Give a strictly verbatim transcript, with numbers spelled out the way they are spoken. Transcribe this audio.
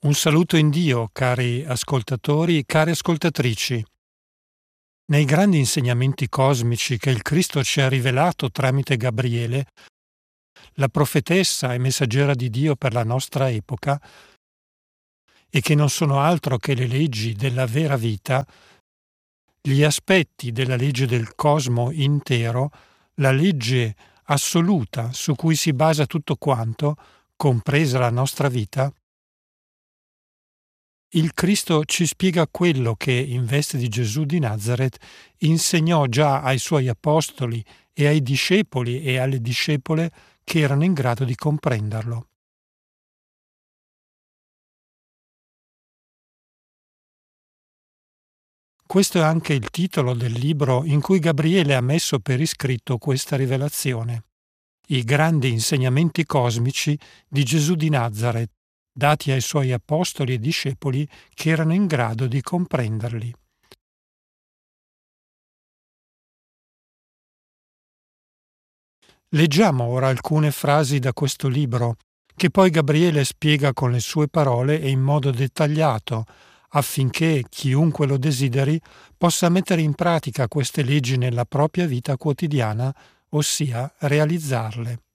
Un saluto in Dio, cari ascoltatori, care ascoltatrici. Nei grandi insegnamenti cosmici che il Cristo ci ha rivelato tramite Gabriele, la profetessa e messaggera di Dio per la nostra epoca, e che non sono altro che le leggi della vera vita, gli aspetti della legge del cosmo intero, la legge assoluta su cui si basa tutto quanto, compresa la nostra vita, il Cristo ci spiega quello che, in veste di Gesù di Nazaret, insegnò già ai suoi apostoli e ai discepoli e alle discepole che erano in grado di comprenderlo. Questo è anche il titolo del libro in cui Gabriele ha messo per iscritto questa rivelazione: I grandi insegnamenti cosmici di Gesù di Nazaret, dati ai suoi apostoli e discepoli che erano in grado di comprenderli. Leggiamo ora alcune frasi da questo libro, che poi Gabriele spiega con le sue parole e in modo dettagliato, affinché chiunque lo desideri possa mettere in pratica queste leggi nella propria vita quotidiana, ossia realizzarle.